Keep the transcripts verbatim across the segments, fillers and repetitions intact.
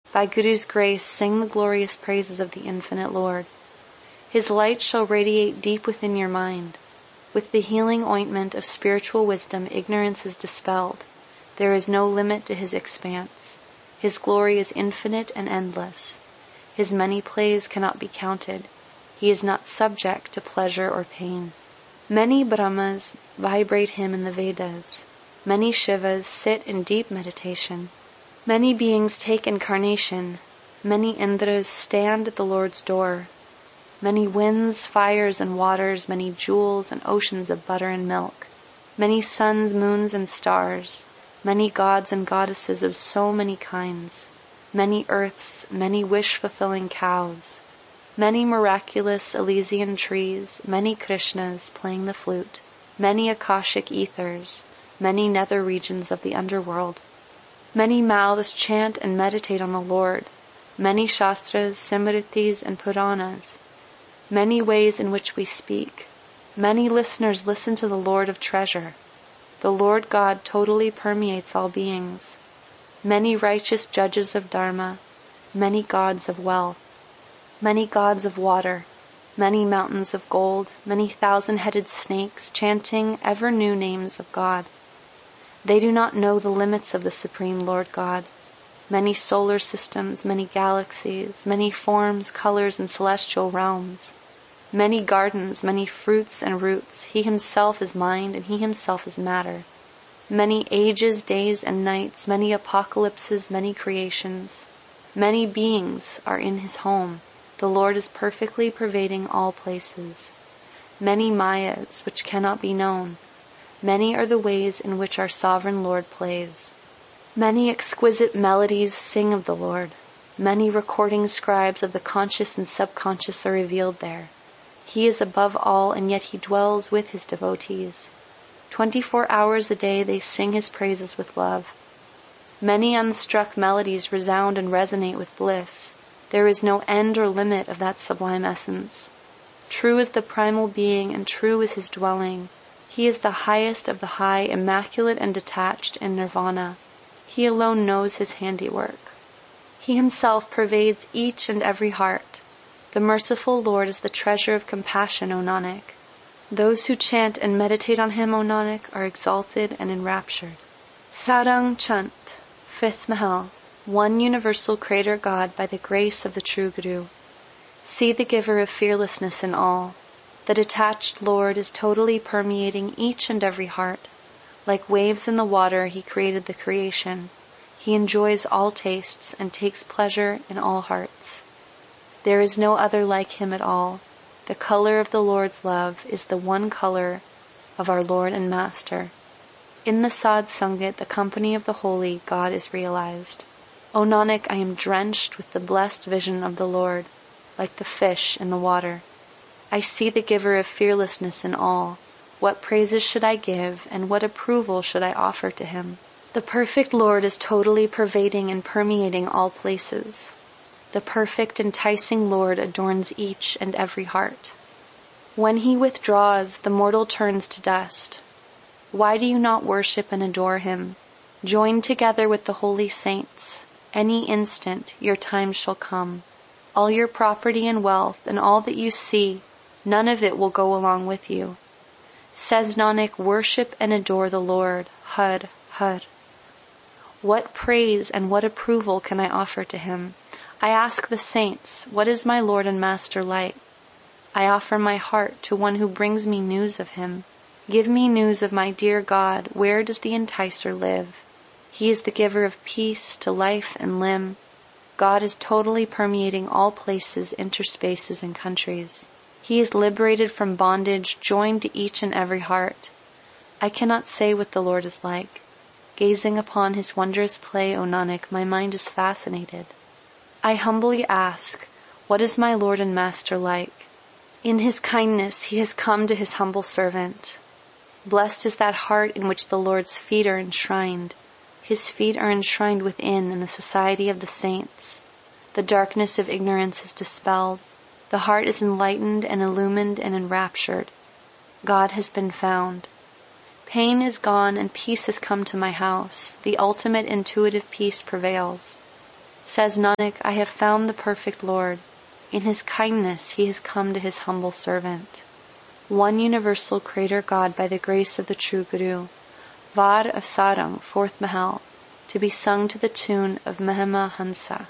By Guru's grace, sing the glorious praises of the infinite Lord. His light shall radiate deep within your mind. With the healing ointment of spiritual wisdom, ignorance is dispelled. There is no limit to his expanse. His glory is infinite and endless. His many plays cannot be counted. He is not subject to pleasure or pain. Many Brahmas vibrate him in the Vedas. Many Shivas sit in deep meditation. Many beings take incarnation. Many Indras stand at the Lord's door. Many winds, fires, and waters, many jewels and oceans of butter and milk. Many suns, moons, and stars. Many gods and goddesses of so many kinds. Many earths, many wish-fulfilling cows. Many miraculous Elysian trees, many Krishnas playing the flute. Many Akashic ethers, many nether regions of the underworld. Many mouths chant and meditate on the Lord. Many Shastras, Simritis, and Puranas. Many ways in which we speak. Many listeners listen to the Lord of Treasure. The Lord God totally permeates all beings. Many righteous judges of Dharma. Many gods of wealth. Many gods of water. Many mountains of gold. Many thousand-headed snakes chanting ever new names of God. They do not know the limits of the Supreme Lord God. Many solar systems, many galaxies, many forms, colors, and celestial realms. Many gardens, many fruits and roots. He himself is mind, and he himself is matter. Many ages, days, and nights, many apocalypses, many creations. Many beings are in his home. The Lord is perfectly pervading all places. Many mayas, which cannot be known. Many are the ways in which our sovereign Lord plays. Many exquisite melodies sing of the Lord. Many recording scribes of the conscious and subconscious are revealed there. He is above all, and yet he dwells with his devotees. Twenty-four hours a day they sing his praises with love. Many unstruck melodies resound and resonate with bliss. There is no end or limit of that sublime essence. True is the primal being, and true is his dwelling. He is the highest of the high, immaculate and detached in nirvana. He alone knows his handiwork. He himself pervades each and every heart. The merciful Lord is the treasure of compassion, O Nanak. Those who chant and meditate on him, O Nanak, are exalted and enraptured. Sarang Chant, Fifth Mahal. One universal Creator God by the grace of the true Guru. See the giver of fearlessness in all. The detached Lord is totally permeating each and every heart. Like waves in the water, he created the creation. He enjoys all tastes and takes pleasure in all hearts. There is no other like him at all. The color of the Lord's love is the one color of our Lord and Master. In the Sadh Sangat, the company of the holy, God is realized. O Nanak, I am drenched with the blessed vision of the Lord, like the fish in the water. I see the giver of fearlessness in all. What praises should I give, and what approval should I offer to him? The perfect Lord is totally pervading and permeating all places. The perfect, enticing Lord adorns each and every heart. When he withdraws, the mortal turns to dust. Why do you not worship and adore him? Join together with the holy saints. Any instant your time shall come. All your property and wealth and all that you see, none of it will go along with you. Says Nanak, worship and adore the Lord. Har, har. What praise and what approval can I offer to him? I ask the saints, what is my Lord and Master like? I offer my heart to one who brings me news of him. Give me news of my dear God. Where does the enticer live? He is the giver of peace to life and limb. God is totally permeating all places, interspaces, and countries. He is liberated from bondage, joined to each and every heart. I cannot say what the Lord is like. Gazing upon his wondrous play, O Nanak, my mind is fascinated. I humbly ask, what is my Lord and Master like? In his kindness he has come to his humble servant. Blessed is that heart in which the Lord's feet are enshrined. His feet are enshrined within in the society of the saints. The darkness of ignorance is dispelled. The heart is enlightened and illumined and enraptured. God has been found. Pain is gone and peace has come to my house. The ultimate intuitive peace prevails. Says Nanak, I have found the perfect Lord. In his kindness he has come to his humble servant. One universal Creator God by the grace of the true Guru. Var of Sarang, fourth Mahal, to be sung to the tune of Mahima Hansa.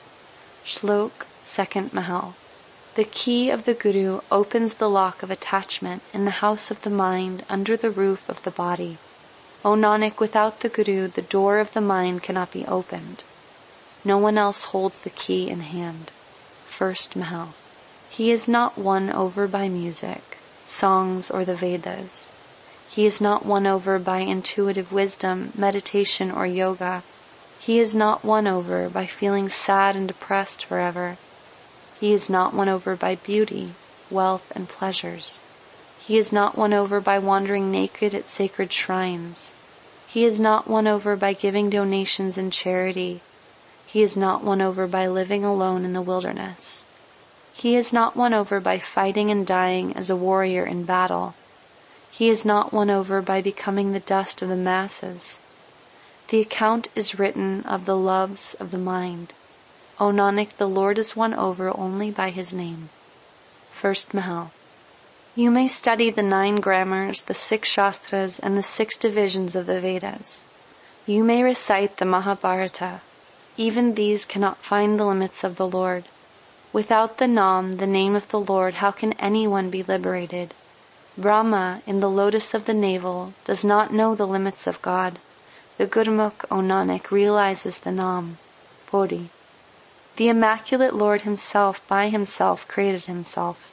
Shlok, second Mahal. The key of the Guru opens the lock of attachment in the house of the mind under the roof of the body. O Nanak, without the Guru, the door of the mind cannot be opened. No one else holds the key in hand. First Mahal. He is not won over by music, songs, or the Vedas. He is not won over by intuitive wisdom, meditation, or yoga. He is not won over by feeling sad and depressed forever. He is not won over by beauty, wealth, and pleasures. He is not won over by wandering naked at sacred shrines. He is not won over by giving donations in charity. He is not won over by living alone in the wilderness. He is not won over by fighting and dying as a warrior in battle. He is not won over by becoming the dust of the masses. The account is written of the loves of the mind. O Nanak, the Lord is won over only by his name. First Mahal. You may study the nine grammars, the six Shastras, and the six divisions of the Vedas. You may recite the Mahabharata. Even these cannot find the limits of the Lord. Without the Nam, the name of the Lord, how can anyone be liberated? Brahma, in the lotus of the navel, does not know the limits of God. The Gurmukh, O Nanak, realizes the Nam. Bodhi. The Immaculate Lord himself, by himself, created himself.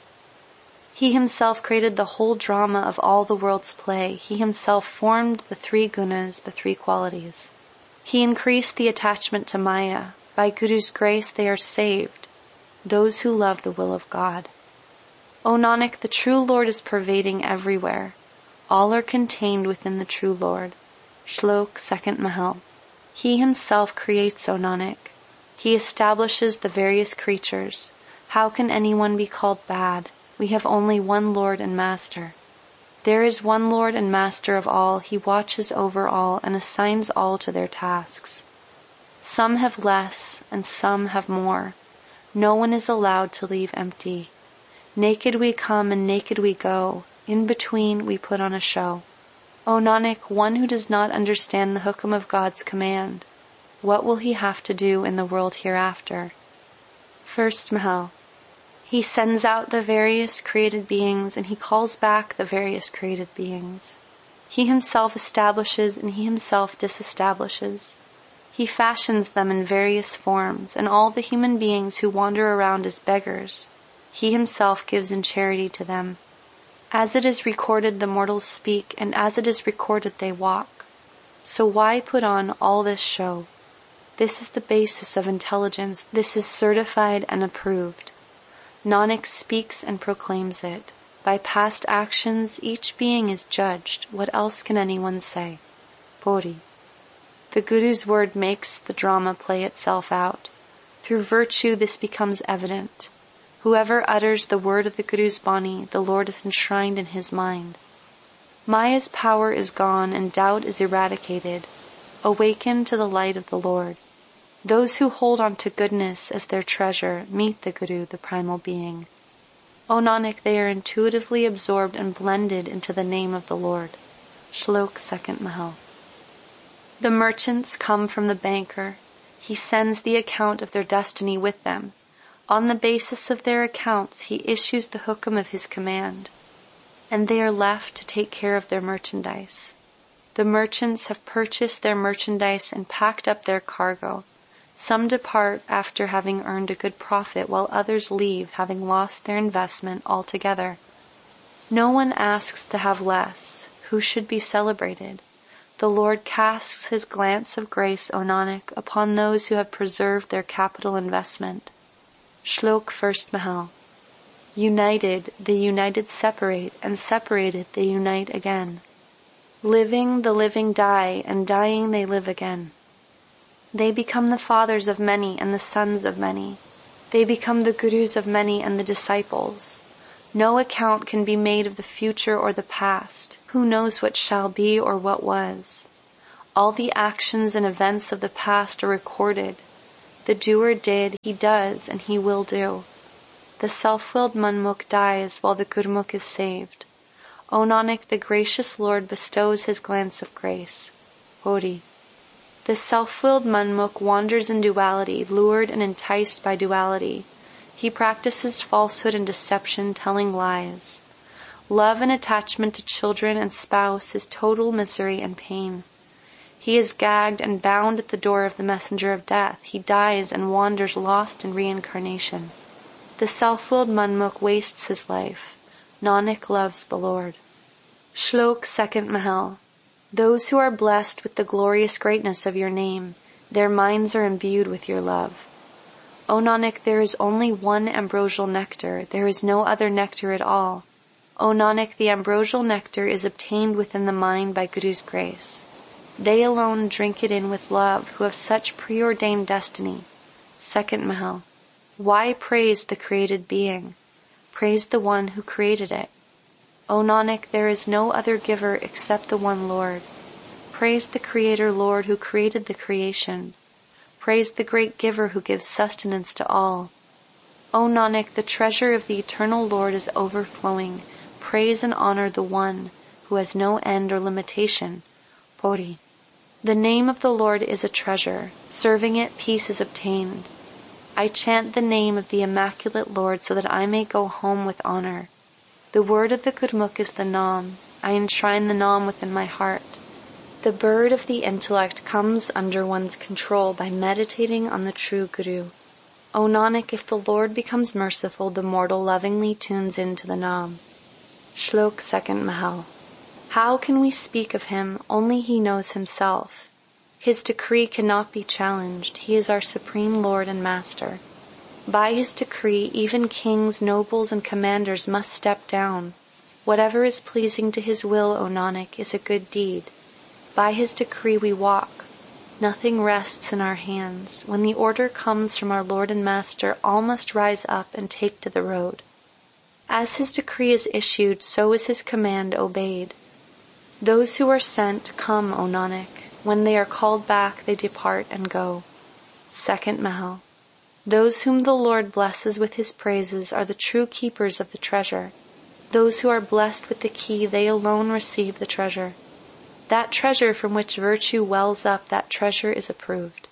He himself created the whole drama of all the world's play. He himself formed the three gunas, the three qualities. He increased the attachment to Maya. By Guru's grace they are saved, those who love the will of God. O Nanak, the true Lord is pervading everywhere. All are contained within the true Lord. Shlok, second Mahal. He himself creates, O Nanak. He establishes the various creatures. How can anyone be called bad? We have only one Lord and Master. There is one Lord and Master of all. He watches over all and assigns all to their tasks. Some have less and some have more. No one is allowed to leave empty. Naked we come and naked we go. In between we put on a show. O Nanak, one who does not understand the hukam of God's command, what will he have to do in the world hereafter? First Mahal. He sends out the various created beings and he calls back the various created beings. He himself establishes and he himself disestablishes. He fashions them in various forms, and all the human beings who wander around as beggars, he himself gives in charity to them. As it is recorded, the mortals speak, and as it is recorded, they walk. So why put on all this show? This is the basis of intelligence. This is certified and approved. Nanak speaks and proclaims it. By past actions, each being is judged. What else can anyone say? Bodhi. The Guru's word makes the drama play itself out. Through virtue, this becomes evident. Whoever utters the word of the Guru's Bani, the Lord is enshrined in his mind. Maya's power is gone and doubt is eradicated. Awaken to the light of the Lord. Those who hold on to goodness as their treasure meet the Guru, the primal being. O Nanak, they are intuitively absorbed and blended into the name of the Lord. Shlok second Mahal. The merchants come from the banker. He sends the account of their destiny with them. On the basis of their accounts, he issues the hukam of his command, and they are left to take care of their merchandise. The merchants have purchased their merchandise and packed up their cargo. Some depart after having earned a good profit, while others leave having lost their investment altogether. No one asks to have less. Who should be celebrated? The Lord casts his glance of grace, O Nanak, upon those who have preserved their capital investment. Shlok first Mahal. United, the united separate, and separated they unite again. Living, the living die, and dying they live again. They become the fathers of many and the sons of many. They become the gurus of many and the disciples. No account can be made of the future or the past. Who knows what shall be or what was? All the actions and events of the past are recorded. The doer did, he does, and he will do. The self-willed Manmukh dies while the Gurmukh is saved. O Nanak, the gracious Lord bestows his glance of grace. Bodhi. The self-willed Manmukh wanders in duality, lured and enticed by duality. He practices falsehood and deception, telling lies. Love and attachment to children and spouse is total misery and pain. He is gagged and bound at the door of the messenger of death. He dies and wanders lost in reincarnation. The self-willed Manmukh wastes his life. Nanak loves the Lord. Shlok Second Mahal. Those who are blessed with the glorious greatness of your name, their minds are imbued with your love. O Nanak, there is only one ambrosial nectar. There is no other nectar at all. O Nanak, the ambrosial nectar is obtained within the mind by Guru's grace. They alone drink it in with love who have such preordained destiny. Second Mahal. Why praise the created being? Praise the one who created it. O Nanak, there is no other giver except the one Lord. Praise the Creator Lord who created the creation. Praise the great giver who gives sustenance to all. O Nanak, the treasure of the eternal Lord is overflowing. Praise and honor the one who has no end or limitation. Bodhi. The name of the Lord is a treasure. Serving it, peace is obtained. I chant the name of the Immaculate Lord so that I may go home with honor. The word of the Gurmukh is the Nam. I enshrine the Nam within my heart. The bird of the intellect comes under one's control by meditating on the true Guru. O Nanak, if the Lord becomes merciful, the mortal lovingly tunes into the Nam. Shlok Second Mahal. How can we speak of him? Only he knows himself. His decree cannot be challenged. He is our supreme Lord and Master. By his decree, even kings, nobles, and commanders must step down. Whatever is pleasing to his will, O Nanak, is a good deed. By his decree we walk. Nothing rests in our hands. When the order comes from our Lord and Master, all must rise up and take to the road. As his decree is issued, so is his command obeyed. Those who are sent come, O Nanak. When they are called back, they depart and go. Second Mahal. Those whom the Lord blesses with his praises are the true keepers of the treasure. Those who are blessed with the key, they alone receive the treasure. That treasure from which virtue wells up, that treasure is approved.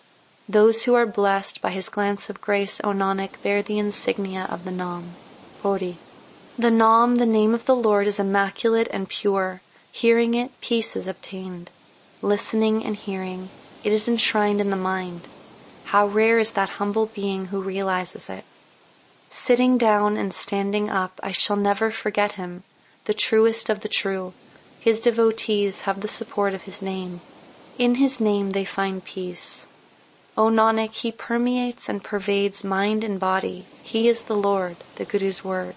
Those who are blessed by his glance of grace, O Nanak, bear the insignia of the Nam. Bodhi. The Nam, the name of the Lord, is immaculate and pure. Hearing it, peace is obtained. Listening and hearing, it is enshrined in the mind. How rare is that humble being who realizes it. Sitting down and standing up, I shall never forget him, the truest of the true. His devotees have the support of his name. In his name they find peace. O Nanak, he permeates and pervades mind and body. He is the Lord, the Guru's word.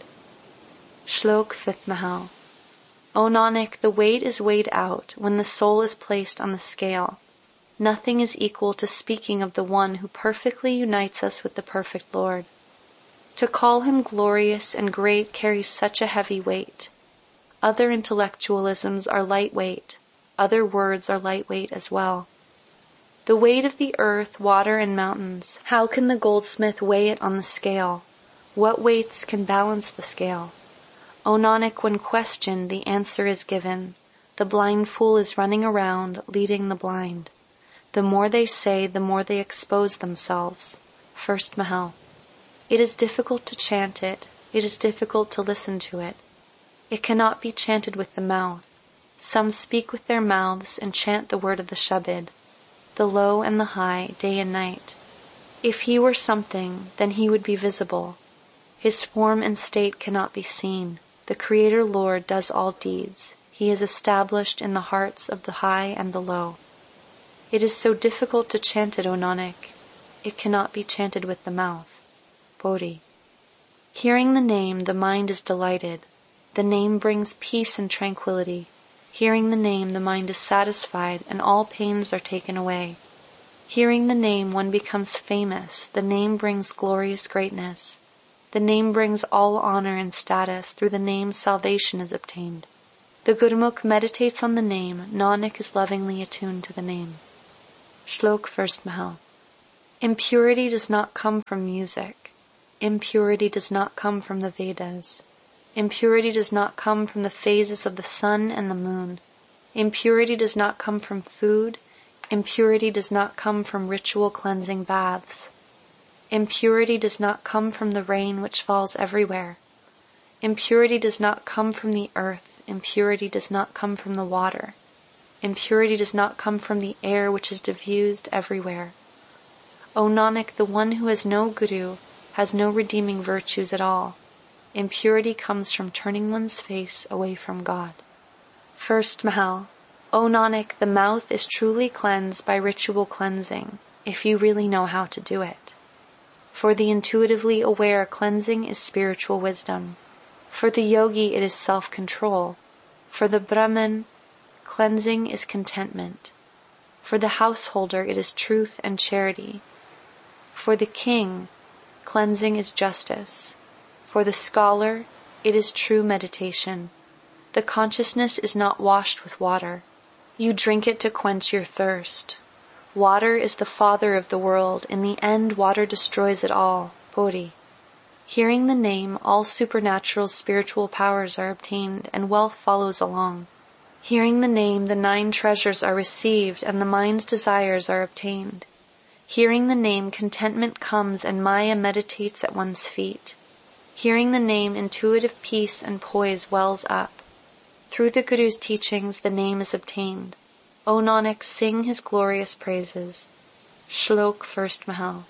Shlok Fifth Mahal. O Nanak, the weight is weighed out when the soul is placed on the scale. Nothing is equal to speaking of the one who perfectly unites us with the perfect Lord. To call him glorious and great carries such a heavy weight. Other intellectualisms are lightweight. Other words are lightweight as well. The weight of the earth, water, and mountains, how can the goldsmith weigh it on the scale? What weights can balance the scale? O Nanak, when questioned, the answer is given. The blind fool is running around, leading the blind. The more they say, the more they expose themselves. First Mahal. It is difficult to chant it. It is difficult to listen to it. It cannot be chanted with the mouth. Some speak with their mouths and chant the word of the Shabad, the low and the high, day and night. If he were something, then he would be visible. His form and state cannot be seen. The Creator Lord does all deeds. He is established in the hearts of the high and the low. It is so difficult to chant it, O Nanak. It cannot be chanted with the mouth. Bodhi. Hearing the name, the mind is delighted. The name brings peace and tranquility. Hearing the name, the mind is satisfied and all pains are taken away. Hearing the name, one becomes famous. The name brings glorious greatness. The name brings all honor and status. Through the name, salvation is obtained. The Gurmukh meditates on the name. Nanak is lovingly attuned to the name. Shlok First Mahal. Impurity does not come from music. Impurity does not come from the Vedas. Impurity does not come from the phases of the sun and the moon. Impurity does not come from food. Impurity does not come from ritual cleansing baths. Impurity does not come from the rain which falls everywhere. Impurity does not come from the earth. Impurity does not come from the water. Impurity does not come from the air which is diffused everywhere. O Nanak, the one who has no Guru has no redeeming virtues at all. Impurity comes from turning one's face away from God. First Mahal. O Nanak, the mouth is truly cleansed by ritual cleansing, if you really know how to do it. For the intuitively aware, cleansing is spiritual wisdom. For the yogi, it is self-control. For the Brahmin, cleansing is contentment. For the householder, it is truth and charity. For the king, cleansing is justice. For the scholar, it is true meditation. The consciousness is not washed with water. You drink it to quench your thirst. Water is the father of the world. In the end, water destroys it all. Bodhi. Hearing the name, all supernatural spiritual powers are obtained, and wealth follows along. Hearing the name, the nine treasures are received, and the mind's desires are obtained. Hearing the name, contentment comes, and Maya meditates at one's feet. Hearing the name, intuitive peace and poise wells up. Through the Guru's teachings, the name is obtained. O Nanak, sing his glorious praises. Shlok First Mahal.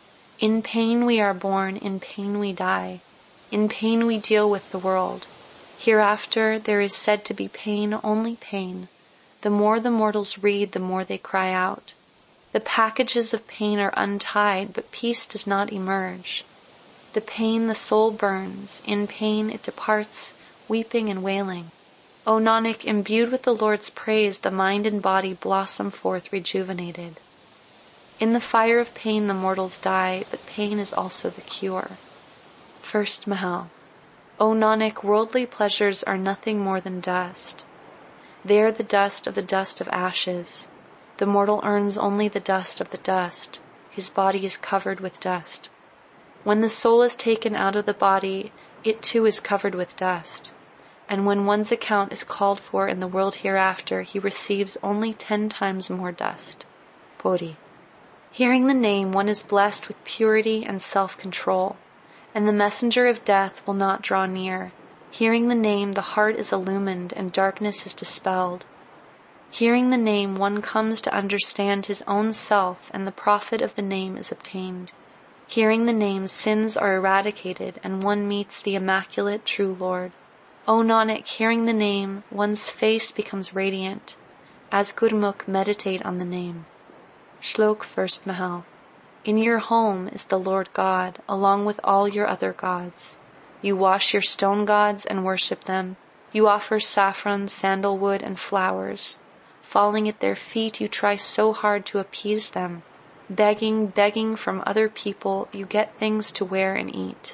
In pain we are born, in pain we die. In pain we deal with the world. Hereafter there is said to be pain, only pain. The more the mortals read, the more they cry out. The packages of pain are untied, but peace does not emerge. The pain the soul burns, in pain it departs, weeping and wailing. O Nanak, imbued with the Lord's praise, the mind and body blossom forth rejuvenated. In the fire of pain the mortals die, but pain is also the cure. First Mahal. O Nanak, worldly pleasures are nothing more than dust. They are the dust of the dust of ashes. The mortal earns only the dust of the dust. His body is covered with dust. When the soul is taken out of the body, it too is covered with dust. And when one's account is called for in the world hereafter, he receives only ten times more dust. Bodhi. Hearing the name, one is blessed with purity and self-control, and the messenger of death will not draw near. Hearing the name, the heart is illumined and darkness is dispelled. Hearing the name, one comes to understand his own self, and the profit of the name is obtained. Hearing the name, sins are eradicated, and one meets the immaculate true Lord. O Nanak, hearing the name, one's face becomes radiant. As Gurmukh, meditate on the name. Shlok First Mahal. In your home is the Lord God, along with all your other gods. You wash your stone gods and worship them. You offer saffron, sandalwood, and flowers. Falling at their feet, you try so hard to appease them. Begging, begging from other people, you get things to wear and eat.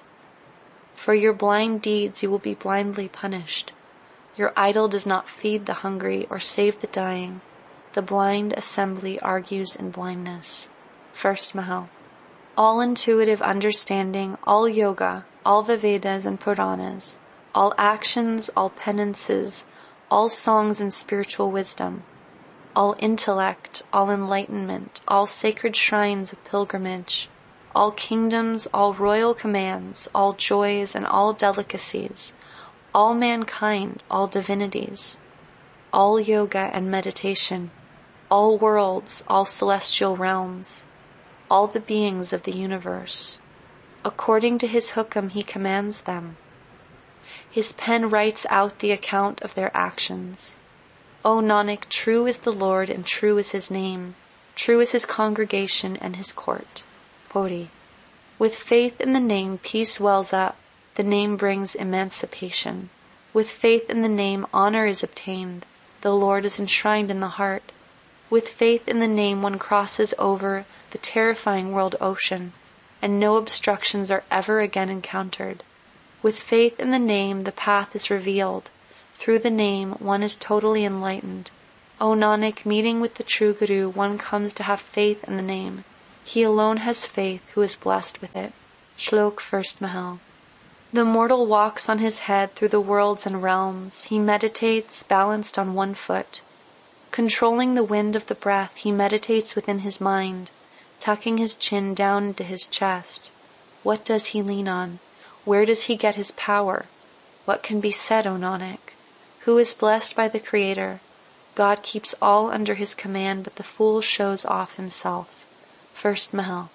For your blind deeds, you will be blindly punished. Your idol does not feed the hungry or save the dying. The blind assembly argues in blindness. First Mahal. All intuitive understanding, all yoga, all the Vedas and Puranas, all actions, all penances, all songs and spiritual wisdom, all intellect, all enlightenment, all sacred shrines of pilgrimage, all kingdoms, all royal commands, all joys and all delicacies, all mankind, all divinities, all yoga and meditation, all worlds, all celestial realms, all the beings of the universe. According to his hukam, he commands them. His pen writes out the account of their actions. O Nanak, true is the Lord and true is his name. True is his congregation and his court. Bodhi. With faith in the name, peace wells up. The name brings emancipation. With faith in the name, honor is obtained. The Lord is enshrined in the heart. With faith in the name, one crosses over the terrifying world ocean, and no obstructions are ever again encountered. With faith in the name, the path is revealed. Through the name, one is totally enlightened. O Nanak, meeting with the true Guru, one comes to have faith in the name. He alone has faith who is blessed with it. Shlok First Mahal. The mortal walks on his head through the worlds and realms. He meditates balanced on one foot. Controlling the wind of the breath, he meditates within his mind, tucking his chin down into his chest. What does he lean on? Where does he get his power? What can be said, O Nanak? Who is blessed by the Creator? God keeps all under his command, but the fool shows off himself. First Mahal.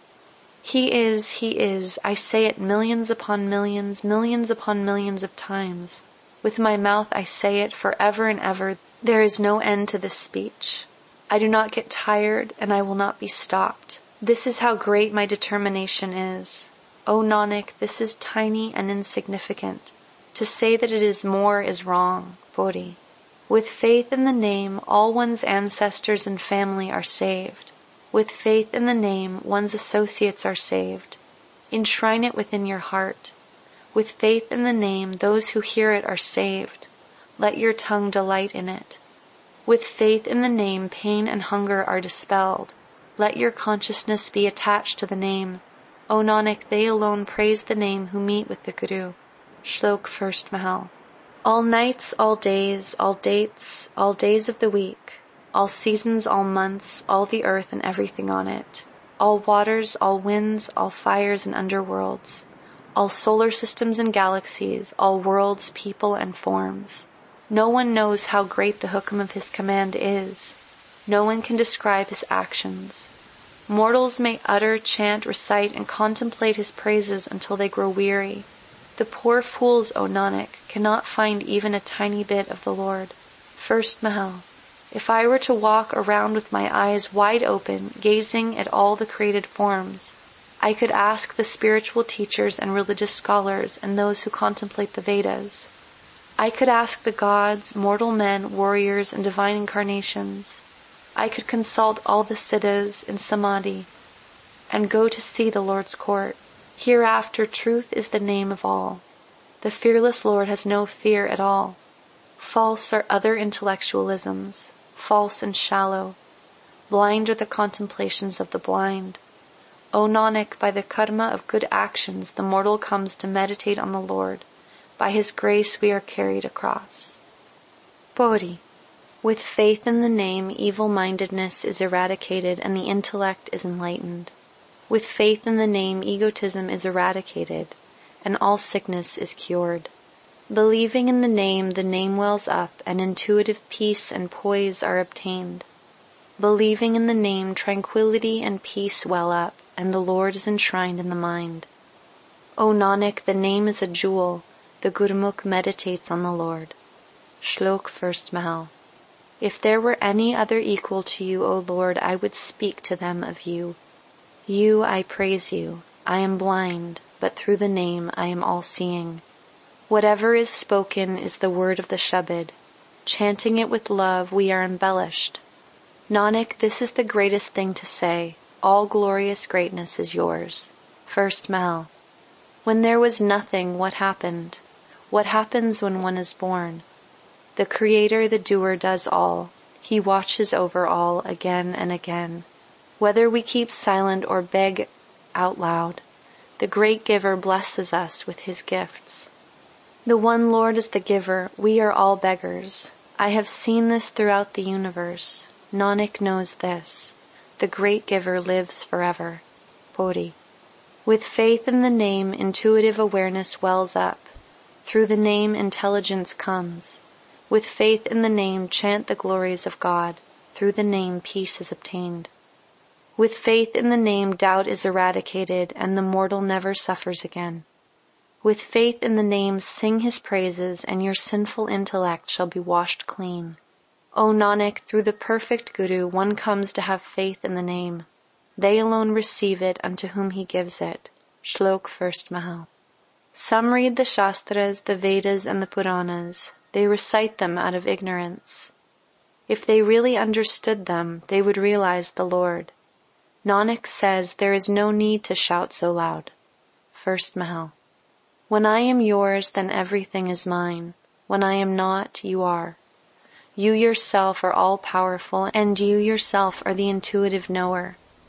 He is, he is, I say it millions upon millions, millions upon millions of times. With my mouth I say it forever and ever. There is no end to this speech. I do not get tired, and I will not be stopped. This is how great my determination is. O Nanak, this is tiny and insignificant. To say that it is more is wrong. Bodhi. With faith in the name, all one's ancestors and family are saved. With faith in the name, one's associates are saved. Enshrine it within your heart. With faith in the name, those who hear it are saved. Let your tongue delight in it. With faith in the name, pain and hunger are dispelled. Let your consciousness be attached to the name. O Nanak, they alone praise the name who meet with the Guru. Shlok First Mahal. All nights, all days, all dates, all days of the week, all seasons, all months, all the earth and everything on it, all waters, all winds, all fires and underworlds, all solar systems and galaxies, all worlds, people and forms. No one knows how great the hukam of his command is. No one can describe his actions. Mortals may utter, chant, recite, and contemplate his praises until they grow weary. The poor fools, O Nanak, cannot find even a tiny bit of the Lord. First Mahal. If I were to walk around with my eyes wide open, gazing at all the created forms, I could ask the spiritual teachers and religious scholars and those who contemplate the Vedas. I could ask the gods, mortal men, warriors, and divine incarnations. I could consult all the siddhas in samadhi and go to see the Lord's court. Hereafter truth is the name of all. The fearless Lord has no fear at all. False are other intellectualisms, false and shallow. Blind are the contemplations of the blind. O Nanak, by the karma of good actions, the mortal comes to meditate on the Lord. By his grace we are carried across. Bodhi. With faith in the name, evil-mindedness is eradicated and the intellect is enlightened. With faith in the name, egotism is eradicated and all sickness is cured. Believing in the name, the name wells up and intuitive peace and poise are obtained. Believing in the name, tranquility and peace well up and the Lord is enshrined in the mind. O Nanak, the name is a jewel. The Gurmukh meditates on the Lord. Shlok First Mahal. If there were any other equal to you, O Lord, I would speak to them of you. You, I praise you. I am blind, but through the name I am all-seeing. Whatever is spoken is the word of the Shabad. Chanting it with love, we are embellished. Nanak, this is the greatest thing to say. All glorious greatness is yours. First Mahal. When there was nothing, what happened? What happens when one is born? The Creator, the doer, does all. He watches over all again and again. Whether we keep silent or beg out loud, the great giver blesses us with his gifts. The one Lord is the giver, we are all beggars. I have seen this throughout the universe. Nanak knows this. The great giver lives forever. Bodhi. With faith in the name, intuitive awareness wells up. Through the name, intelligence comes. With faith in the name, chant the glories of God. Through the name, peace is obtained. With faith in the name, doubt is eradicated, and the mortal never suffers again. With faith in the name, sing his praises, and your sinful intellect shall be washed clean. O Nanak, through the perfect Guru, one comes to have faith in the name. They alone receive it unto whom he gives it. Shlok First Mahal. Some read the Shastras, the Vedas, and the Puranas. They recite them out of ignorance. If they really understood them, they would realize the Lord. Nanak says, there is no need to shout so loud. First Mahal. When I am yours, then everything is mine. When I am not, you are. You yourself are all-powerful, and you yourself are the intuitive knower.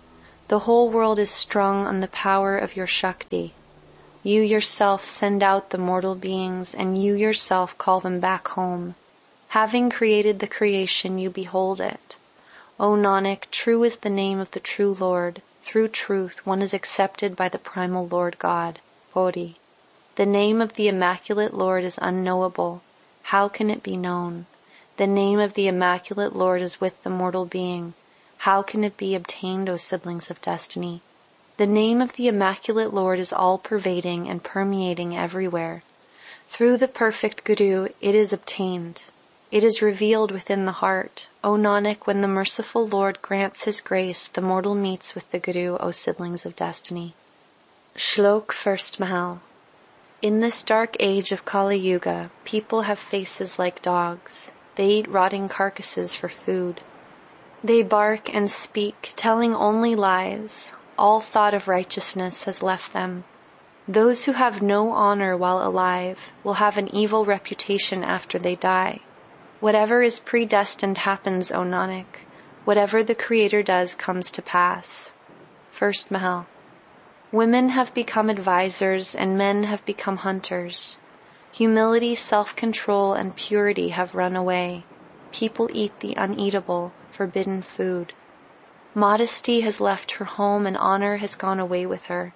The whole world is strung on the power of your Shakti. You yourself send out the mortal beings, and you yourself call them back home. Having created the creation, you behold it. O Nanak, true is the name of the true Lord. Through truth, one is accepted by the primal Lord God. Bodhi. The name of the Immaculate Lord is unknowable. How can it be known? The name of the Immaculate Lord is with the mortal being. How can it be obtained, O siblings of destiny? The name of the Immaculate Lord is all-pervading and permeating everywhere. Through the perfect Guru, it is obtained. It is revealed within the heart. O Nanak, when the merciful Lord grants his grace, the mortal meets with the Guru, O siblings of destiny. Shlok First Mahal. In this dark age of Kali Yuga, people have faces like dogs. They eat rotting carcasses for food. They bark and speak, telling only lies. All thought of righteousness has left them. Those who have no honor while alive will have an evil reputation after they die. Whatever is predestined happens, O Nanak. Whatever the Creator does comes to pass. First Mahal. Women have become advisors and men have become hunters. Humility, self-control, and purity have run away. People eat the uneatable, forbidden food. Modesty has left her home and honor has gone away with her.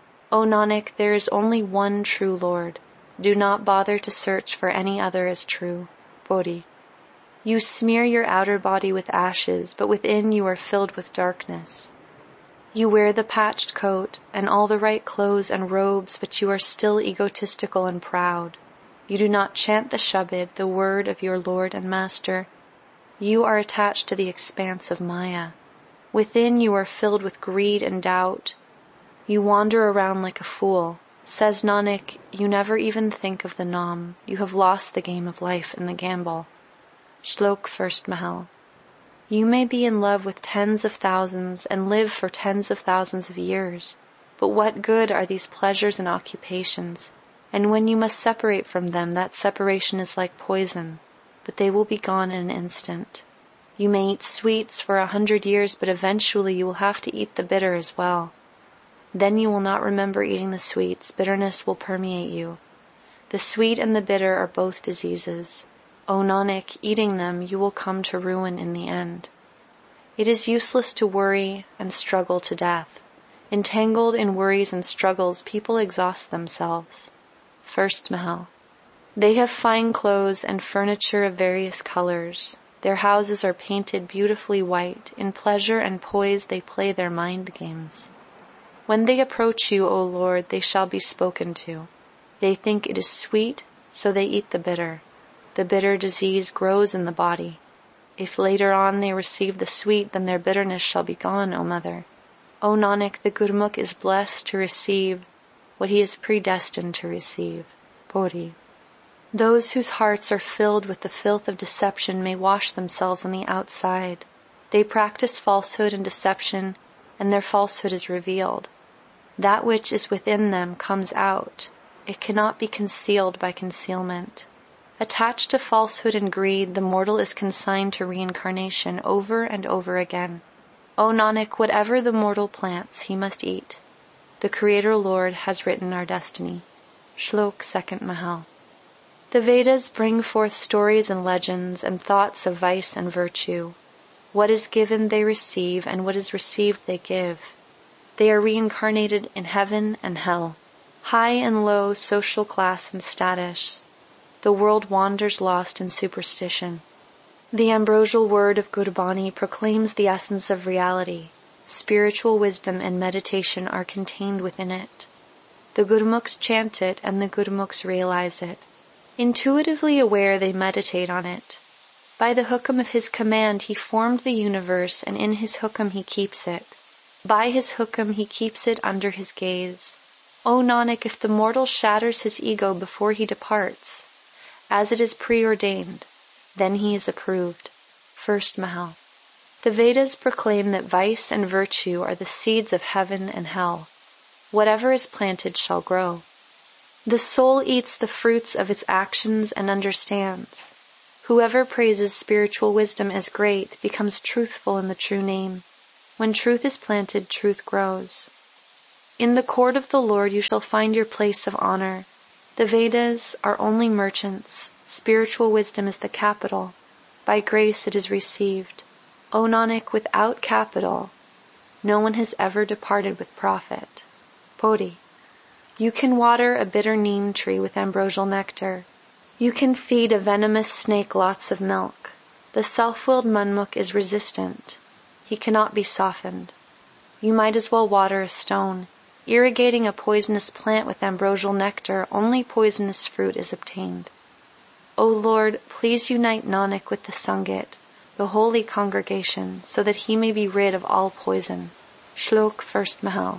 O Nanak, there is only one true Lord. Do not bother to search for any other as true. Bodhi. You smear your outer body with ashes, but within you are filled with darkness. You wear the patched coat and all the right clothes and robes, but you are still egotistical and proud. You do not chant the Shabad, the word of your Lord and Master. You are attached to the expanse of Maya. Within you are filled with greed and doubt. You wander around like a fool. Says Nanak, you never even think of the Nam. You have lost the game of life in the gamble. Shlok First Mahal. You may be in love with tens of thousands and live for tens of thousands of years, but what good are these pleasures and occupations? And when you must separate from them, that separation is like poison, but they will be gone in an instant. You may eat sweets for a hundred years, but eventually you will have to eat the bitter as well. Then you will not remember eating the sweets. Bitterness will permeate you. The sweet and the bitter are both diseases. O Nanak, eating them, you will come to ruin in the end. It is useless to worry and struggle to death. Entangled in worries and struggles, people exhaust themselves. First Mahal. They have fine clothes and furniture of various colors. Their houses are painted beautifully white. In pleasure and poise they play their mind games. When they approach you, O Lord, they shall be spoken to. They think it is sweet, so they eat the bitter. The bitter disease grows in the body. If later on they receive the sweet, then their bitterness shall be gone, O Mother. O Nanak, the Gurmukh is blessed to receive what he is predestined to receive. Bodhi. Those whose hearts are filled with the filth of deception may wash themselves on the outside. They practice falsehood and deception, and their falsehood is revealed. That which is within them comes out. It cannot be concealed by concealment. Attached to falsehood and greed, the mortal is consigned to reincarnation over and over again. O Nanak, whatever the mortal plants, he must eat. The Creator Lord has written our destiny. Shlok Second Mahal. The Vedas bring forth stories and legends and thoughts of vice and virtue. What is given they receive, and what is received they give. They are reincarnated in heaven and hell, high and low, social class and status. The world wanders lost in superstition. The ambrosial word of Gurbani proclaims the essence of reality. Spiritual wisdom and meditation are contained within it. The Gurmukhs chant it and the Gurmukhs realize it. Intuitively aware, they meditate on it. By the hukam of his command, he formed the universe, and in his hukam he keeps it. By his hukam he keeps it under his gaze. O Nanak, if the mortal shatters his ego before he departs, as it is preordained, then he is approved. First Mahal. The Vedas proclaim that vice and virtue are the seeds of heaven and hell. Whatever is planted shall grow. The soul eats the fruits of its actions and understands. Whoever praises spiritual wisdom as great becomes truthful in the true name. When truth is planted, truth grows. In the court of the Lord you shall find your place of honor. The Vedas are only merchants. Spiritual wisdom is the capital. By grace it is received. O Nanak, without capital, no one has ever departed with profit. Bodhi. You can water a bitter neem tree with ambrosial nectar. You can feed a venomous snake lots of milk. The self-willed Manmukh is resistant. He cannot be softened. You might as well water a stone. Irrigating a poisonous plant with ambrosial nectar, only poisonous fruit is obtained. O Lord, please unite Nanak with the Sangit, the holy congregation, so that he may be rid of all poison. Shlok First Mahal.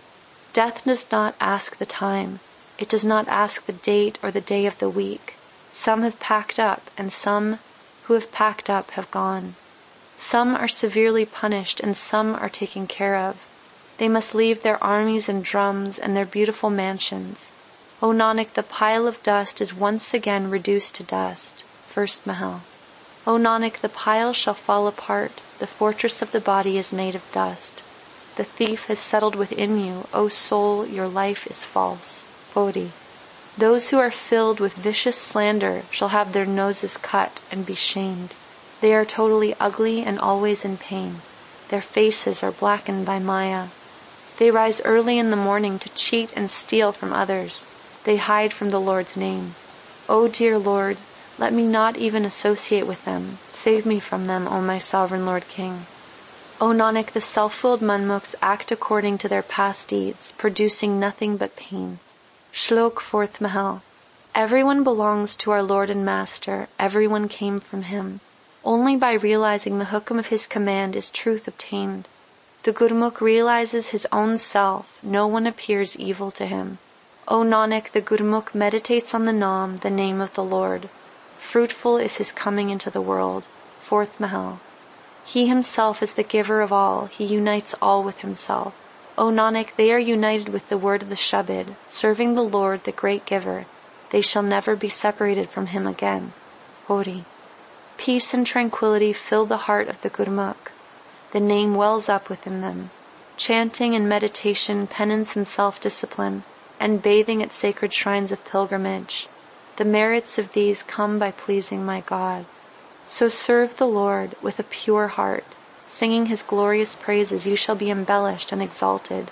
Death does not ask the time. It does not ask the date or the day of the week. Some have packed up, and some who have packed up have gone. Some are severely punished, and some are taken care of. They must leave their armies and drums and their beautiful mansions. O Nanak, the pile of dust is once again reduced to dust. First Mahal. O Nanak, the pile shall fall apart. The fortress of the body is made of dust. The thief has settled within you. O soul, your life is false. Bodhi. Those who are filled with vicious slander shall have their noses cut and be shamed. They are totally ugly and always in pain. Their faces are blackened by Maya. They rise early in the morning to cheat and steal from others. They hide from the Lord's name. O dear Lord, let me not even associate with them. Save me from them, O my sovereign Lord King. O Nanak, the self-willed Manmukhs act according to their past deeds, producing nothing but pain. Shlok Fourth Mahal. Everyone belongs to our Lord and Master. Everyone came from Him. Only by realizing the hukam of His command is truth obtained. The Gurmukh realizes his own self. No one appears evil to him. O Nanak, the Gurmukh meditates on the Naam, the name of the Lord. Fruitful is his coming into the world. Fourth Mahal. He himself is the giver of all. He unites all with himself. O Nanak, they are united with the word of the Shabad, serving the Lord, the great giver. They shall never be separated from him again. Bodhi. Peace and tranquility fill the heart of the Gurmukh. The name wells up within them. Chanting and meditation, penance and self-discipline, and bathing at sacred shrines of pilgrimage. The merits of these come by pleasing my God. So serve the Lord with a pure heart. Singing His glorious praises, you shall be embellished and exalted.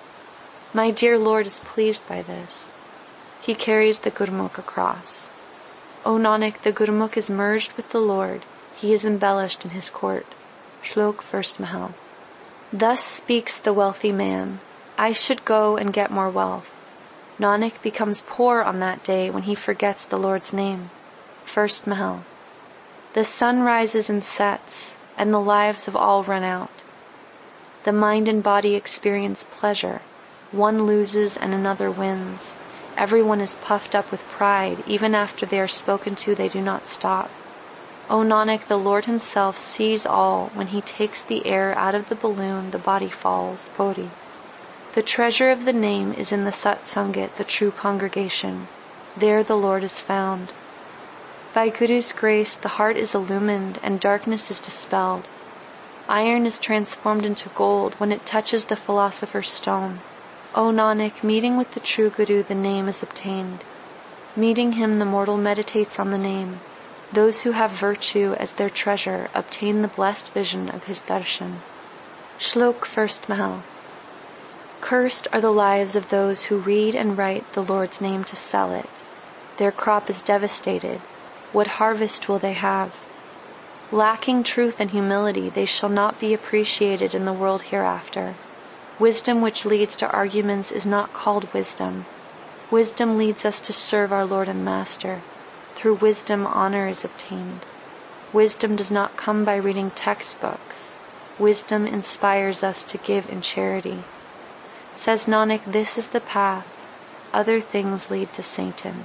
My dear Lord is pleased by this. He carries the Gurmukh across. O Nanak, the Gurmukh is merged with the Lord. He is embellished in His court. Shlok First Mahal. Thus speaks the wealthy man, I should go and get more wealth. Nanak becomes poor on that day when he forgets the Lord's name. First Mahal. The sun rises and sets, and the lives of all run out. The mind and body experience pleasure. One loses and another wins. Everyone is puffed up with pride. Even after they are spoken to, they do not stop. O Nanak, the Lord Himself sees all. When He takes the air out of the balloon, the body falls. Bodhi. The treasure of the name is in the Satsangit, the true congregation. There the Lord is found. By Guru's grace, the heart is illumined and darkness is dispelled. Iron is transformed into gold when it touches the philosopher's stone. O Nanak, meeting with the true Guru, the name is obtained. Meeting him, the mortal meditates on the name. Those who have virtue as their treasure obtain the blessed vision of his darshan. Shlok First Mahal. Cursed are the lives of those who read and write the Lord's name to sell it. Their crop is devastated. What harvest will they have? Lacking truth and humility, they shall not be appreciated in the world hereafter. Wisdom which leads to arguments is not called wisdom. Wisdom leads us to serve our Lord and Master. Through wisdom, honor is obtained. Wisdom does not come by reading textbooks. Wisdom inspires us to give in charity. Says Nanak, this is the path. Other things lead to Satan.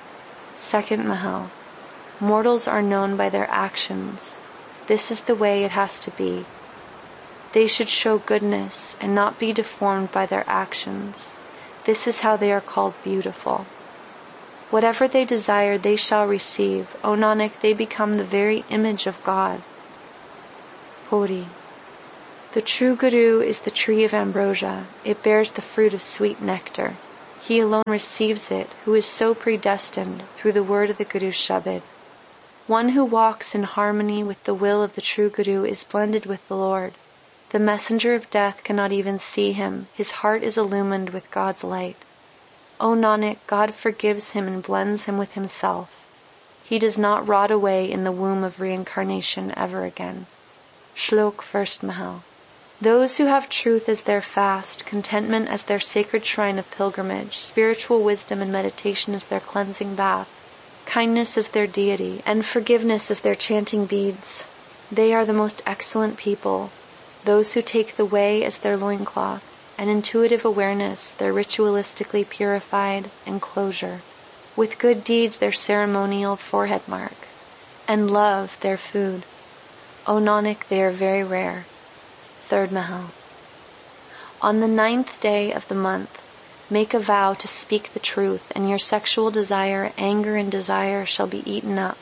Second Mahal. Mortals are known by their actions. This is the way it has to be. They should show goodness and not be deformed by their actions. This is how they are called beautiful. Whatever they desire, they shall receive. O Nanak, they become the very image of God. Bodhi. The true Guru is the tree of ambrosia. It bears the fruit of sweet nectar. He alone receives it who is so predestined through the word of the Guru Shabad. One who walks in harmony with the will of the true Guru is blended with the Lord. The messenger of death cannot even see him. His heart is illumined with God's light. O Nanak, God forgives him and blends him with himself. He does not rot away in the womb of reincarnation ever again. Shlok First Mahal. Those who have truth as their fast, contentment as their sacred shrine of pilgrimage, spiritual wisdom and meditation as their cleansing bath, kindness as their deity, and forgiveness as their chanting beads, they are the most excellent people. Those who take the way as their loincloth, and intuitive awareness their ritualistically purified enclosure, with good deeds their ceremonial forehead mark, and love their food. O Nanak, they are very rare. Third Mahal. On the ninth day of the month, make a vow to speak the truth, and your sexual desire, anger, and desire shall be eaten up.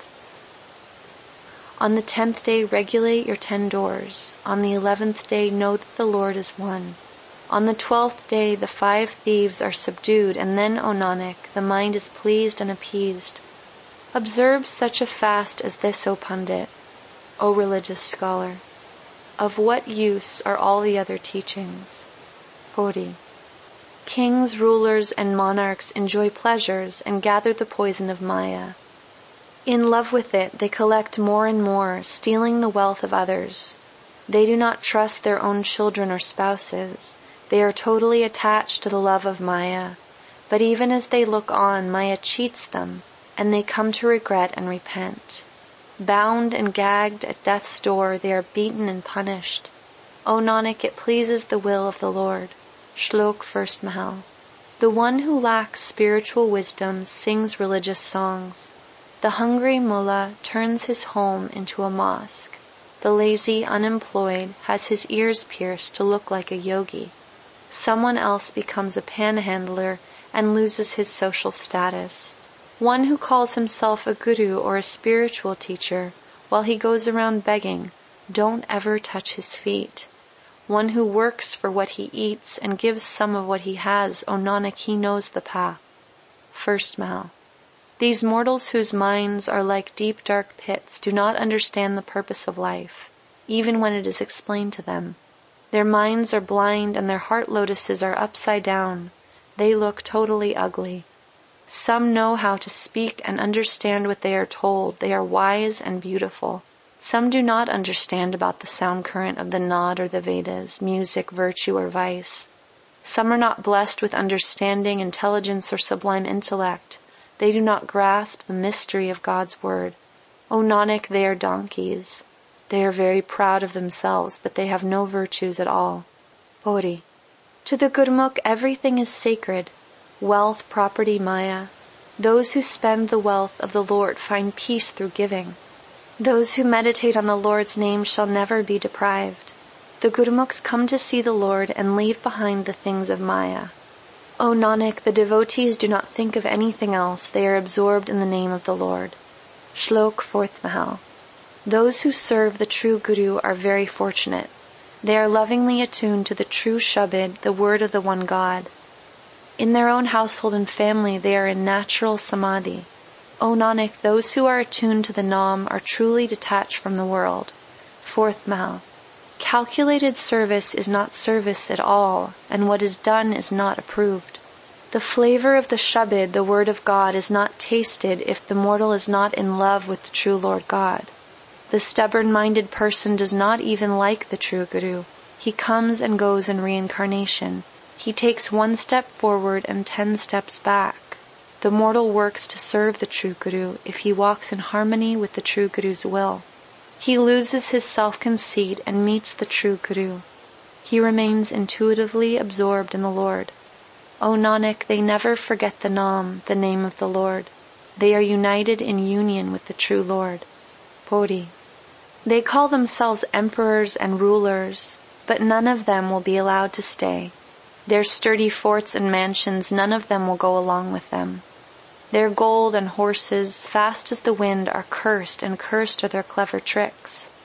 On the tenth day, regulate your ten doors. On the eleventh day, know that the Lord is one. On the twelfth day, the five thieves are subdued, and then, O Nanak, the mind is pleased and appeased. Observe such a fast as this, O Pandit, O religious scholar. Of what use are all the other teachings? Poti. Kings, rulers, and monarchs enjoy pleasures and gather the poison of Maya. In love with it, they collect more and more, stealing the wealth of others. They do not trust their own children or spouses. They are totally attached to the love of Maya. But even as they look on, Maya cheats them, and they come to regret and repent. Bound and gagged at death's door, they are beaten and punished. O Nanak, it pleases the will of the Lord. Shlok First Mahal. The one who lacks spiritual wisdom sings religious songs. The hungry mullah turns his home into a mosque. The lazy, unemployed, has his ears pierced to look like a yogi. Someone else becomes a panhandler and loses his social status. One who calls himself a guru or a spiritual teacher, while he goes around begging, don't ever touch his feet. One who works for what he eats and gives some of what he has, O Nanak, he knows the path. First Mahal. These mortals whose minds are like deep dark pits do not understand the purpose of life, even when it is explained to them. Their minds are blind and their heart lotuses are upside down. They look totally ugly. Some know how to speak and understand what they are told. They are wise and beautiful. Some do not understand about the sound current of the Nad or the Vedas, music, virtue, or vice. Some are not blessed with understanding, intelligence, or sublime intellect. They do not grasp the mystery of God's word. O Nanak, they are donkeys. They are very proud of themselves, but they have no virtues at all. Poti. To the Gurmukh, everything is sacred. Wealth, property, Maya. Those who spend the wealth of the Lord find peace through giving. Those who meditate on the Lord's name shall never be deprived. The Gurmukhs come to see the Lord and leave behind the things of Maya. O Nanak, the devotees do not think of anything else. They are absorbed in the name of the Lord. Shlok Fourth Mahal. Those who serve the true Guru are very fortunate. They are lovingly attuned to the true Shabad, the word of the one God. In their own household and family, they are in natural samadhi. O Nanak, those who are attuned to the Nam are truly detached from the world. Fourth Mahal. Calculated service is not service at all, and what is done is not approved. The flavor of the Shabad, the word of God, is not tasted if the mortal is not in love with the true Lord God. The stubborn-minded person does not even like the true Guru. He comes and goes in reincarnation. He takes one step forward and ten steps back. The mortal works to serve the true Guru if he walks in harmony with the true Guru's will. He loses his self-conceit and meets the true Guru. He remains intuitively absorbed in the Lord. O Nanak, they never forget the Nam, the name of the Lord. They are united in union with the true Lord. Poti. They call themselves emperors and rulers, but none of them will be allowed to stay. Their sturdy forts and mansions, none of them will go along with them. Their gold and horses, fast as the wind, are cursed, and cursed are their clever tricks.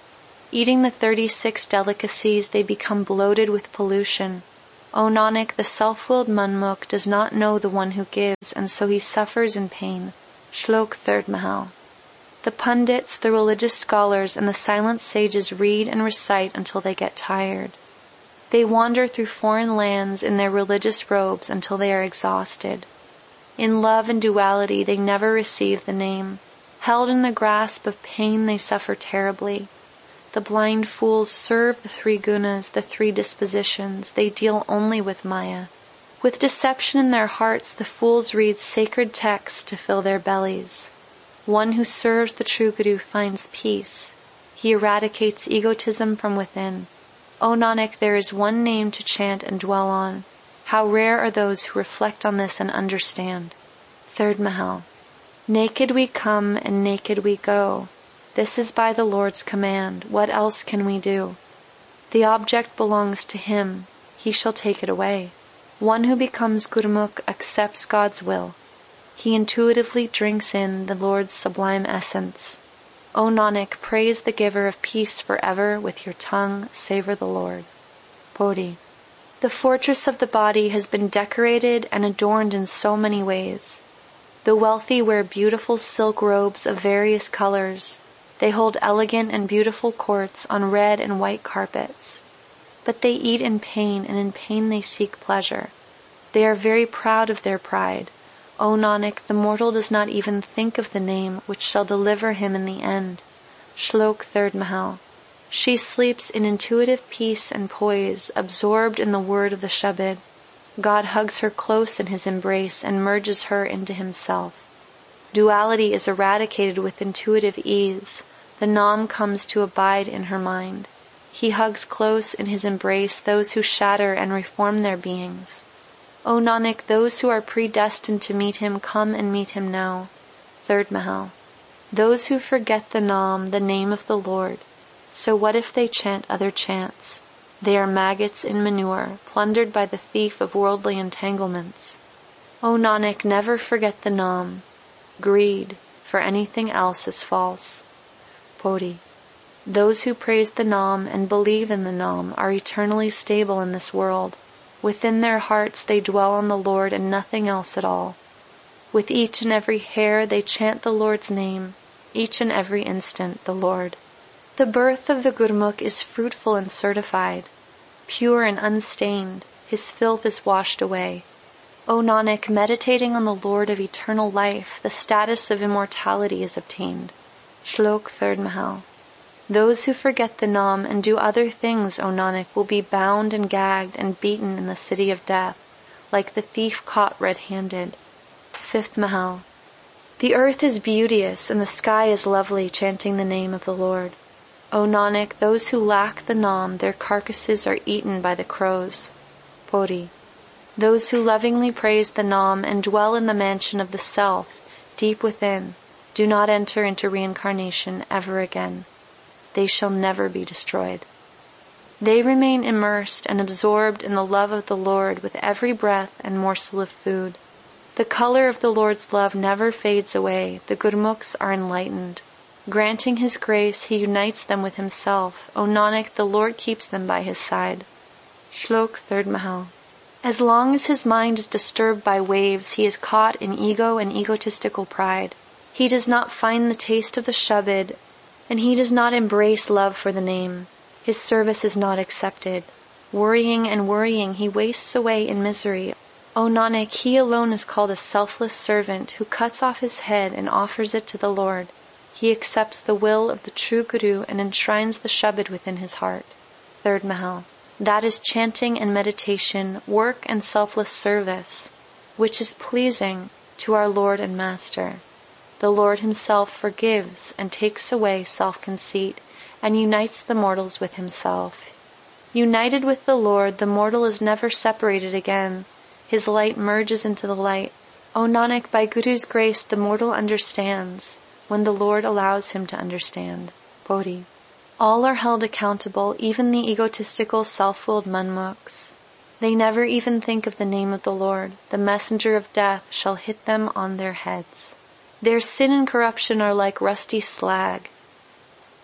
Eating the thirty-six delicacies, they become bloated with pollution. O Nanak, the self-willed Manmukh does not know the one who gives, and so he suffers in pain. Shlok third Mahal. The pundits, the religious scholars, and the silent sages read and recite until they get tired. They wander through foreign lands in their religious robes until they are exhausted. In love and duality they never receive the name. Held in the grasp of pain they suffer terribly. The blind fools serve the three gunas, the three dispositions. They deal only with Maya. With deception in their hearts, the fools read sacred texts to fill their bellies. One who serves the true Guru finds peace. He eradicates egotism from within. O Nanak, there is one name to chant and dwell on. How rare are those who reflect on this and understand. Third Mahal. Naked we come and naked we go. This is by the Lord's command. What else can we do? The object belongs to Him. He shall take it away. One who becomes Gurmukh accepts God's will. He intuitively drinks in the Lord's sublime essence. O Nanak, praise the giver of peace forever with your tongue, savor the Lord. Bodhi. The fortress of the body has been decorated and adorned in so many ways. The wealthy wear beautiful silk robes of various colors. They hold elegant and beautiful courts on red and white carpets. But they eat in pain, and in pain they seek pleasure. They are very proud of their pride. O Nanak, the mortal does not even think of the name which shall deliver him in the end. Shlok third Mahal. She sleeps in intuitive peace and poise, absorbed in the word of the Shabad. God hugs her close in His embrace and merges her into Himself. Duality is eradicated with intuitive ease. The Nam comes to abide in her mind. He hugs close in His embrace those who shatter and reform their beings. O Nanak, those who are predestined to meet Him come and meet Him now. Third Mahal. Those who forget the Nam, the name of the Lord. So what if they chant other chants? They are maggots in manure, plundered by the thief of worldly entanglements. O Nanak, never forget the Nam. Greed, for anything else is false. Bodhi. Those who praise the Nam and believe in the Nam are eternally stable in this world. Within their hearts they dwell on the Lord and nothing else at all. With each and every hair they chant the Lord's name, each and every instant the Lord. The birth of the Gurmukh is fruitful and certified. Pure and unstained, his filth is washed away. O Nanak, meditating on the Lord of eternal life, the status of immortality is obtained. Shlok third Mahal. Those who forget the Nam and do other things, O Nanak, will be bound and gagged and beaten in the city of death, like the thief caught red-handed. Fifth Mahal. The earth is beauteous and the sky is lovely, chanting the name of the Lord. O Nanak, those who lack the Nam, their carcasses are eaten by the crows. Bodhi. Those who lovingly praise the Nam and dwell in the mansion of the Self, deep within, do not enter into reincarnation ever again. They shall never be destroyed. They remain immersed and absorbed in the love of the Lord with every breath and morsel of food. The color of the Lord's love never fades away. The Gurmukhs are enlightened. Granting His grace, He unites them with Himself. O Nanak, the Lord keeps them by His side. Shlok third Mahal. As long as his mind is disturbed by waves, he is caught in ego and egotistical pride. He does not find the taste of the Shabad, and he does not embrace love for the name. His service is not accepted. Worrying and worrying, he wastes away in misery. O Nanak, he alone is called a selfless servant who cuts off his head and offers it to the Lord. He accepts the will of the true Guru and enshrines the Shabad within his heart. Third Mahal. That is chanting and meditation, work and selfless service, which is pleasing to our Lord and Master. The Lord Himself forgives and takes away self-conceit and unites the mortals with Himself. United with the Lord, the mortal is never separated again. His light merges into the light. O Nanak, by Guru's grace, the mortal understands when the Lord allows him to understand. Bodhi. All are held accountable, even the egotistical, self-willed Manmukhs. They never even think of the name of the Lord. The messenger of death shall hit them on their heads. Their sin and corruption are like rusty slag.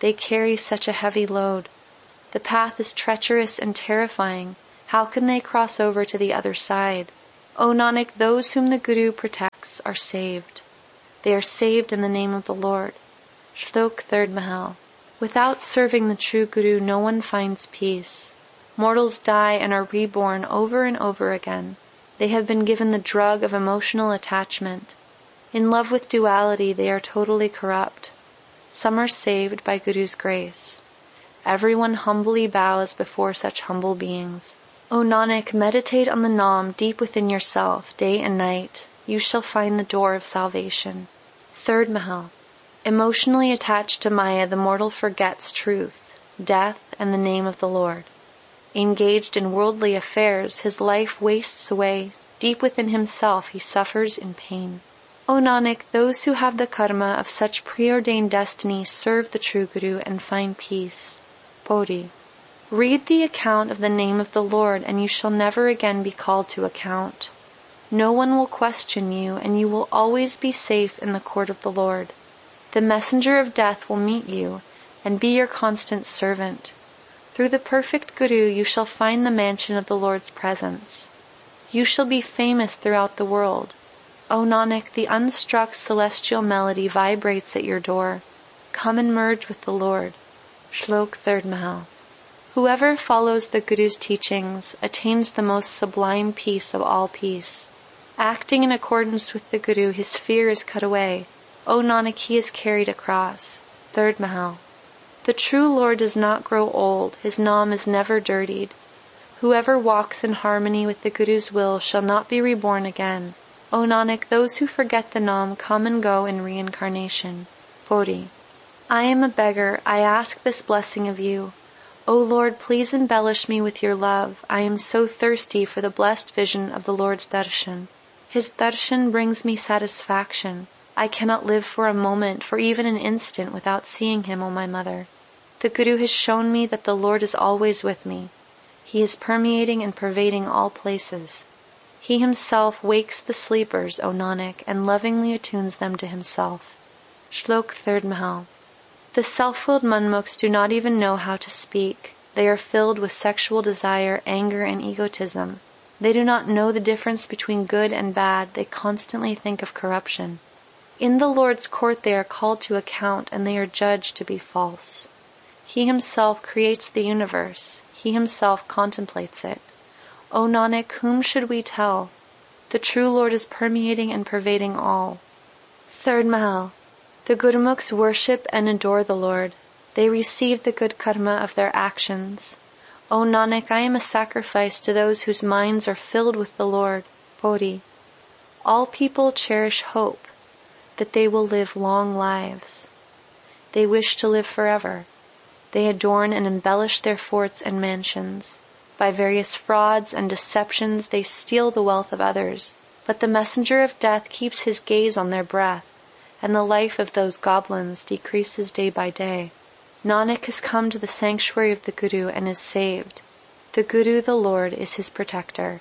They carry such a heavy load. The path is treacherous and terrifying. How can they cross over to the other side? O Nanak, those whom the Guru protects are saved. They are saved in the name of the Lord. Shlok third Mahal. Without serving the true Guru, no one finds peace. Mortals die and are reborn over and over again. They have been given the drug of emotional attachment. In love with duality, they are totally corrupt. Some are saved by Guru's grace. Everyone humbly bows before such humble beings. O Nanak, meditate on the Naam deep within yourself, day and night. You shall find the door of salvation. Third Mahal. Emotionally attached to Maya, the mortal forgets truth, death, and the name of the Lord. Engaged in worldly affairs, his life wastes away. Deep within himself, he suffers in pain. O Nanak, those who have the karma of such preordained destiny serve the true Guru and find peace. Bodhi. Read the account of the name of the Lord, and you shall never again be called to account. No one will question you, and you will always be safe in the court of the Lord. The messenger of death will meet you, and be your constant servant. Through the perfect Guru you shall find the mansion of the Lord's presence. You shall be famous throughout the world. O Nanak, the unstruck celestial melody vibrates at your door. Come and merge with the Lord. Shlok third Mahal. Whoever follows the Guru's teachings attains the most sublime peace of all peace. Acting in accordance with the Guru, his fear is cut away. O Nanak, he is carried across. Third Mahal. The true Lord does not grow old. His Naam is never dirtied. Whoever walks in harmony with the Guru's will shall not be reborn again. O Nanak, those who forget the Naam come and go in reincarnation. Bodhi. I am a beggar. I ask this blessing of you. O Lord, please embellish me with your love. I am so thirsty for the blessed vision of the Lord's darshan. His darshan brings me satisfaction. I cannot live for a moment, for even an instant, without seeing him, O my mother. The Guru has shown me that the Lord is always with me. He is permeating and pervading all places. He himself wakes the sleepers, O Nanak, and lovingly attunes them to himself. Shlok third Mahal. The self-willed manmukhs do not even know how to speak. They are filled with sexual desire, anger, and egotism. They do not know the difference between good and bad. They constantly think of corruption. In the Lord's court they are called to account, and they are judged to be false. He himself creates the universe. He himself contemplates it. O Nanak, whom should we tell? The true Lord is permeating and pervading all. Third Mahal. The Gurmukhs worship and adore the Lord. They receive the good karma of their actions. O Nanak, I am a sacrifice to those whose minds are filled with the Lord. Bodhi. All people cherish hope that they will live long lives. They wish to live forever. They adorn and embellish their forts and mansions. By various frauds and deceptions they steal the wealth of others, but the messenger of death keeps his gaze on their breath, and the life of those goblins decreases day by day. Nanak has come to the sanctuary of the Guru and is saved. The Guru, the Lord, is his protector.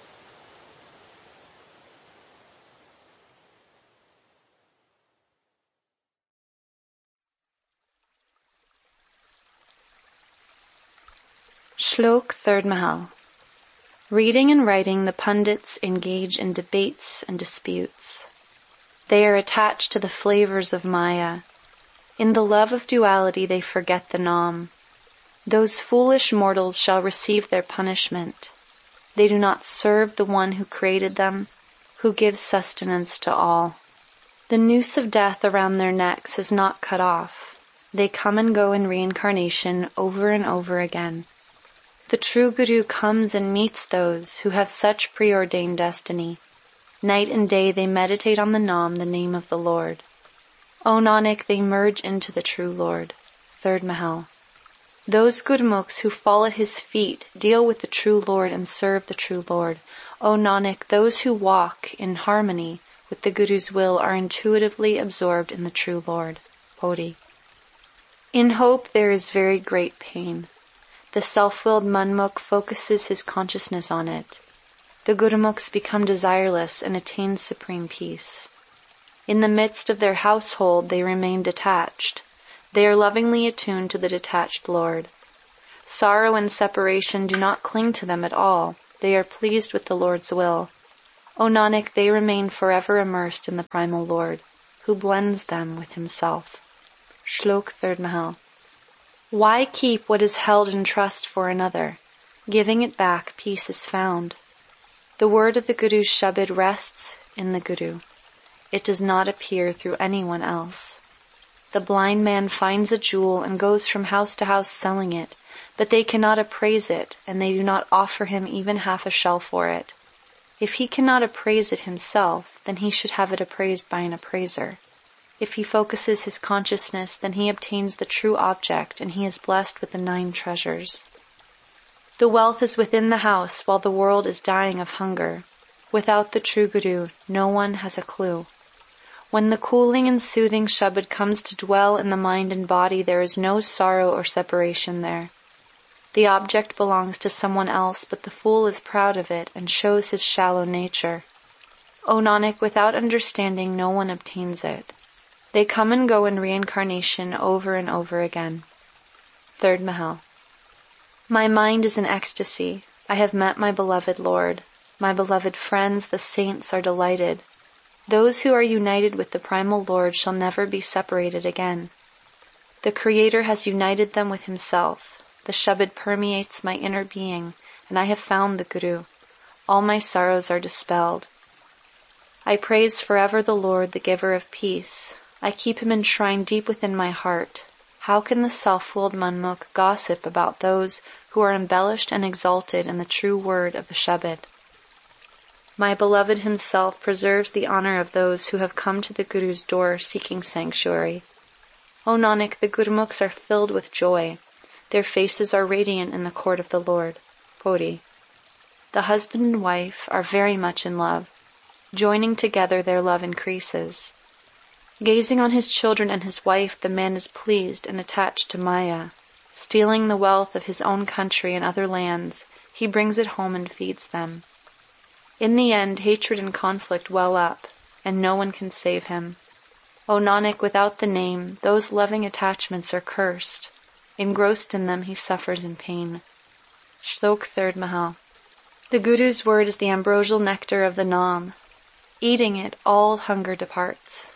Shlok third Mahal. Reading and writing, the pundits engage in debates and disputes. They are attached to the flavors of Maya. In the love of duality they forget the Naam. Those foolish mortals shall receive their punishment. They do not serve the one who created them, who gives sustenance to all. The noose of death around their necks is not cut off. They come and go in reincarnation over and over again. The true Guru comes and meets those who have such preordained destiny. Night and day they meditate on the Naam, the name of the Lord. O Nanak, they merge into the true Lord. Third Mahal. Those Gurmukhs who fall at his feet deal with the true Lord and serve the true Lord. O Nanak, those who walk in harmony with the Guru's will are intuitively absorbed in the true Lord. Bodhi. In hope there is very great pain. The self-willed manmukh focuses his consciousness on it. The Gurmukhs become desireless and attain supreme peace. In the midst of their household they remain detached. They are lovingly attuned to the detached Lord. Sorrow and separation do not cling to them at all. They are pleased with the Lord's will. O Nanak, they remain forever immersed in the primal Lord, who blends them with himself. Shlok third Mahal. Why keep what is held in trust for another? Giving it back, peace is found. The word of the Guru's Shabad rests in the Guru. It does not appear through anyone else. The blind man finds a jewel and goes from house to house selling it, but they cannot appraise it, and they do not offer him even half a shell for it. If he cannot appraise it himself, then he should have it appraised by an appraiser. If he focuses his consciousness, then he obtains the true object, and he is blessed with the nine treasures. The wealth is within the house, while the world is dying of hunger. Without the true Guru, no one has a clue. When the cooling and soothing Shabad comes to dwell in the mind and body, there is no sorrow or separation there. The object belongs to someone else, but the fool is proud of it and shows his shallow nature. O Nanak, without understanding, no one obtains it. They come and go in reincarnation over and over again. Third Mahal. My mind is in ecstasy. I have met my beloved Lord. My beloved friends, the saints, are delighted. Those who are united with the primal Lord shall never be separated again. The Creator has united them with himself. The Shabad permeates my inner being, and I have found the Guru. All my sorrows are dispelled. I praise forever the Lord, the giver of peace. I keep him enshrined deep within my heart. How can the self-willed Manmukh gossip about those who are embellished and exalted in the true word of the Shabad? My beloved himself preserves the honor of those who have come to the Guru's door seeking sanctuary. O Nanak, the Gurmukhs are filled with joy. Their faces are radiant in the court of the Lord. Pori. The husband and wife are very much in love. Joining together, their love increases. Gazing on his children and his wife, the man is pleased and attached to Maya. Stealing the wealth of his own country and other lands, he brings it home and feeds them. In the end, hatred and conflict well up, and no one can save him. O Nanak, without the name, those loving attachments are cursed. Engrossed in them, he suffers in pain. Shlok third Mahal. The Guru's word is the ambrosial nectar of the Nam. Eating it, all hunger departs.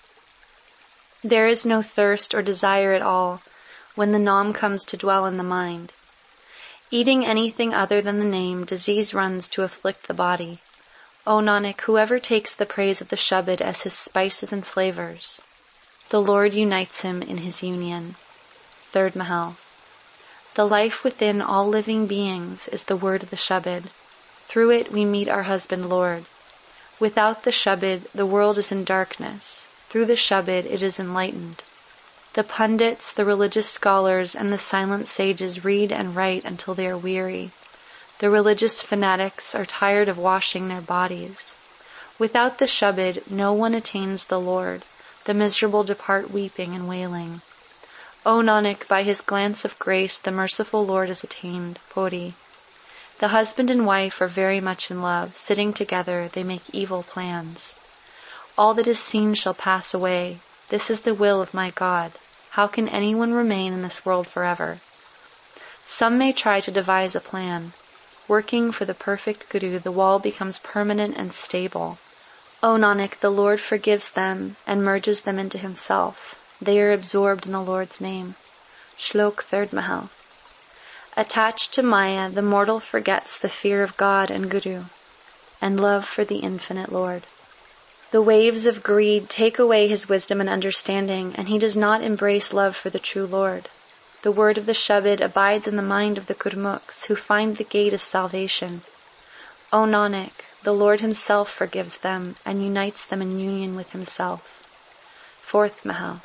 There is no thirst or desire at all when the Nam comes to dwell in the mind. Eating anything other than the name, disease runs to afflict the body. O Nanak, whoever takes the praise of the Shabad as his spices and flavors, the Lord unites him in his union. Third Mahal. The life within all living beings is the word of the Shabad. Through it we meet our husband Lord. Without the Shabad, the world is in darkness. Through the Shabad, it is enlightened. The pundits, the religious scholars, and the silent sages read and write until they are weary. The religious fanatics are tired of washing their bodies. Without the Shabad, no one attains the Lord. The miserable depart weeping and wailing. O Nanak, by his glance of grace, the merciful Lord is attained. Pori. The husband and wife are very much in love. Sitting together, they make evil plans. All that is seen shall pass away. This is the will of my God. How can anyone remain in this world forever? Some may try to devise a plan. Working for the perfect Guru, the wall becomes permanent and stable. O Nanak, the Lord forgives them and merges them into himself. They are absorbed in the Lord's name. Shlok third Mahal. Attached to Maya, the mortal forgets the fear of God and Guru, and love for the infinite Lord. The waves of greed take away his wisdom and understanding, and he does not embrace love for the true Lord. The word of the Shabad abides in the mind of the Gurmukhs, who find the gate of salvation. O Nanak, the Lord himself forgives them and unites them in union with himself. Fourth Mahal.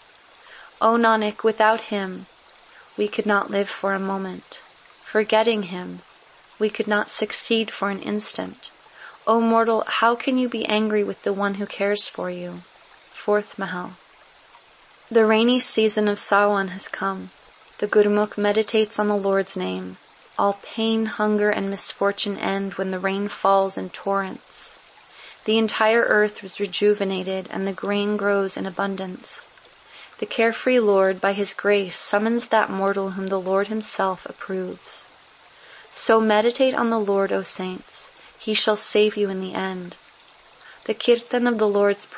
O Nanak, without him, we could not live for a moment. Forgetting him, we could not succeed for an instant. O mortal, how can you be angry with the one who cares for you? Fourth Mahal. The rainy season of Sawan has come. The Gurmukh meditates on the Lord's name. All pain, hunger, and misfortune end when the rain falls in torrents. The entire earth is rejuvenated and the grain grows in abundance. The carefree Lord, by his grace, summons that mortal whom the Lord himself approves. So meditate on the Lord, O saints. He shall save you in the end. The kirtan of the Lord's